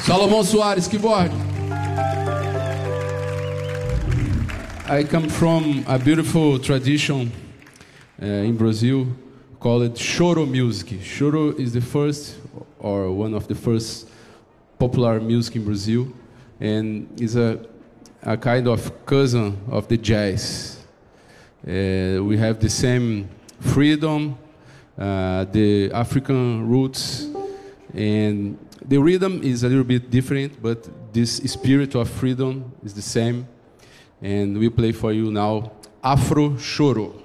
Salomão Soares, keyboard. I come from a beautiful tradition in Brazil called choro music. Choro is the first or one of the first popular music in Brazil, and is a kind of cousin of the jazz. We have the same freedom, the African roots, and the rhythm is a little bit different, but this spirit of freedom is the same. And we play for you now Afro Choro.